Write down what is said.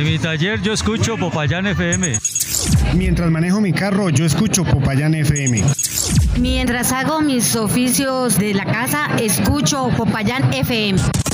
mi taller yo escucho Popayán FM. Mientras manejo mi carro, yo escucho Popayán FM. Mientras hago mis oficios de la casa, escucho Popayán FM.